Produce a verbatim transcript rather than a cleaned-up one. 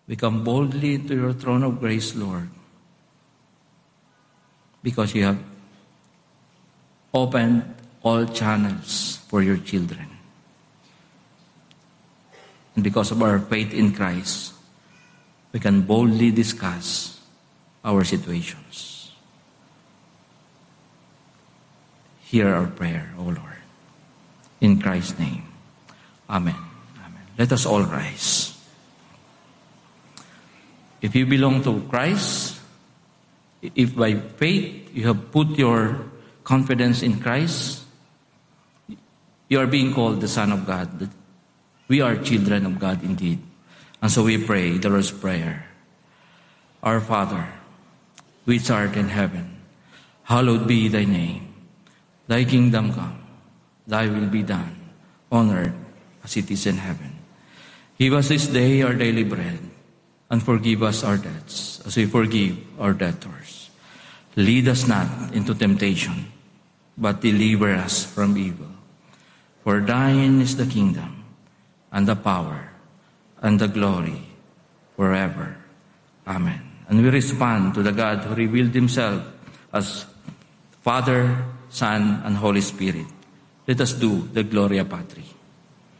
We come boldly to your throne of grace, Lord, because you have opened all channels for your children. And because of our faith in Christ, we can boldly discuss our situations. Hear our prayer, O Lord. In Christ's name, Amen. Amen. Let us all rise. If you belong to Christ, if by faith you have put your confidence in Christ, you are being called the Son of God. We are children of God indeed. And so we pray the Lord's Prayer. Our Father, which art in heaven, hallowed be thy name. Thy kingdom come, thy will be done, on earth as it is in heaven. Give us this day our daily bread, and forgive us our debts, as we forgive our debtors. Lead us not into temptation, but deliver us from evil. For thine is the kingdom, and the power, and the glory, forever. Amen. And we respond to the God who revealed himself as Father, Son, and Holy Spirit. Let us do the Gloria Patri.